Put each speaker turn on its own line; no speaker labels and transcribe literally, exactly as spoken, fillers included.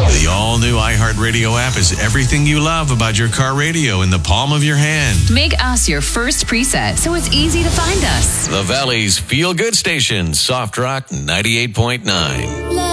The all-new iHeartRadio app is everything you love about your car radio in the palm of your hand.
Make us your first preset so it's easy to find us.
The Valley's feel-good station, Soft Rock ninety-eight point nine.